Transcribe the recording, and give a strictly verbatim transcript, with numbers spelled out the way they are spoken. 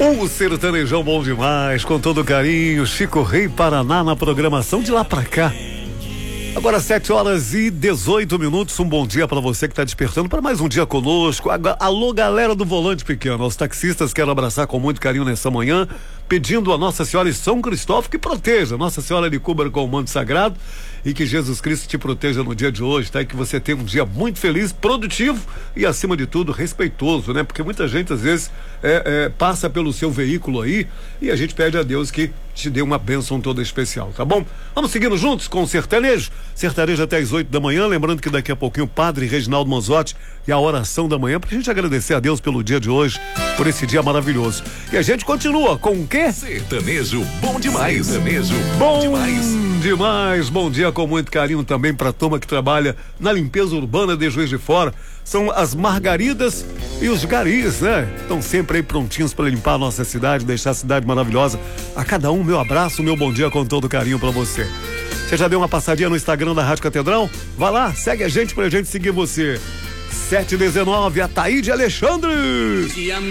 O sertanejão bom demais, com todo carinho. Chico Rei Paraná na programação de lá pra cá. Agora sete horas e dezoito minutos, um bom dia para você que está despertando para mais um dia conosco. Alô, galera do Volante Pequeno, aos taxistas quero abraçar com muito carinho nessa manhã, pedindo a Nossa Senhora de São Cristóvão que proteja, Nossa Senhora de Cúbara com o manto sagrado, e que Jesus Cristo te proteja no dia de hoje, tá? E que você tenha um dia muito feliz, produtivo e, acima de tudo, respeitoso, né? Porque muita gente, às vezes, é, é, passa pelo seu veículo aí e a gente pede a Deus que te dê uma bênção toda especial, tá bom? Vamos seguindo juntos com o sertanejo, sertanejo até as oito da manhã, lembrando que daqui a pouquinho o Padre Reginaldo Manzotti e a oração da manhã, pra gente agradecer a Deus pelo dia de hoje, por esse dia maravilhoso. E a gente continua com o quê? Sertanejo bom demais, sertanejo bom, bom demais. demais, bom dia com muito carinho também pra turma que trabalha na limpeza urbana de Juiz de Fora, são as Margaridas e os Garis, né? Estão sempre aí prontinhos para limpar a nossa cidade, deixar a cidade maravilhosa. A cada um, meu abraço, meu bom dia com todo carinho para você. Você já deu uma passadinha no Instagram da Rádio Catedral? Vai lá, segue a gente pra gente seguir você. sete e dezenove, a Taíde Alexandre.